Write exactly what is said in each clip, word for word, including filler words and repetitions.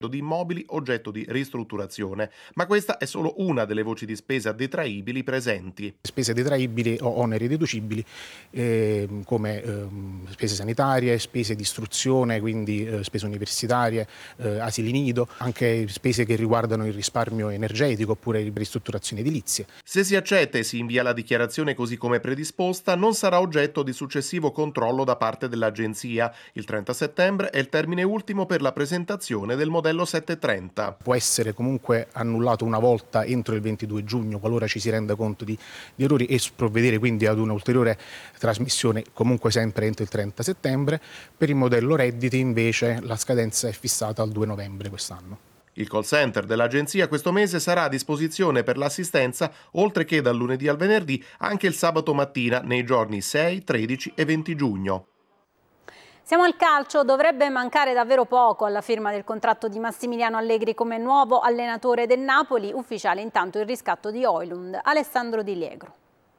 di immobili oggetto di ristrutturazione, ma questa è solo una delle voci di spesa detraibili presenti. Spese detraibili o oneri deducibili eh, come eh, spese sanitarie, spese di istruzione, quindi eh, spese universitarie, eh, asili nido, anche spese che riguardano il risparmio energetico oppure ristrutturazioni edilizie. Se si accetta e si invia la dichiarazione così come predisposta, non sarà oggetto di successivo controllo da parte dell'Agenzia. Il trenta settembre è il termine ultimo per la presentazione del modello settecentotrenta. Può essere comunque annullato una volta entro il ventidue giugno qualora ci si renda conto di, di errori e provvedere quindi ad un'ulteriore trasmissione comunque sempre entro il trenta settembre. Per il modello redditi invece la scadenza è fissata al due novembre quest'anno. Il call center dell'agenzia questo mese sarà a disposizione per l'assistenza, oltre che dal lunedì al venerdì, anche il sabato mattina nei giorni sei, tredici e venti giugno. Siamo al calcio, dovrebbe mancare davvero poco alla firma del contratto di Massimiliano Allegri come nuovo allenatore del Napoli, ufficiale intanto il riscatto di Højlund. Alessandro Di Liegro.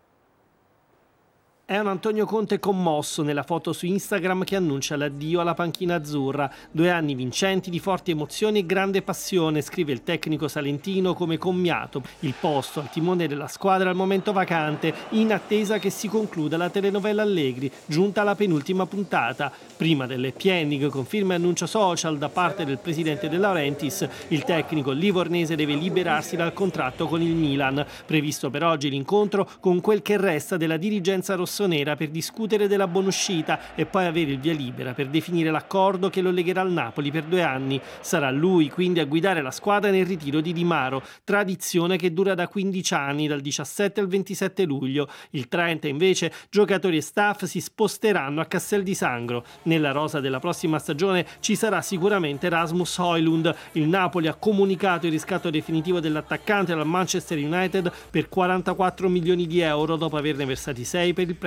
È un Antonio Conte commosso nella foto su Instagram che annuncia l'addio alla panchina azzurra. Due anni vincenti di forti emozioni e grande passione, scrive il tecnico salentino come commiato. Il posto al timone della squadra al momento vacante, in attesa che si concluda la telenovela Allegri, giunta alla penultima puntata. Prima dell'happy ending, con firma e annuncio social da parte del presidente De Laurentiis, il tecnico livornese deve liberarsi dal contratto con il Milan. Previsto per oggi l'incontro con quel che resta della dirigenza rossonera per discutere della buonuscita e poi avere il via libera per definire l'accordo che lo legherà al Napoli per due anni. Sarà lui quindi a guidare la squadra nel ritiro di Di Maro, tradizione che dura da quindici anni, dal diciassette al ventisette luglio. Il trenta invece giocatori e staff si sposteranno a Castel di Sangro. Nella rosa della prossima stagione ci sarà sicuramente Rasmus Højlund. Il Napoli ha comunicato il riscatto definitivo dell'attaccante dal Manchester United per quarantaquattro milioni di euro dopo averne versati sei per il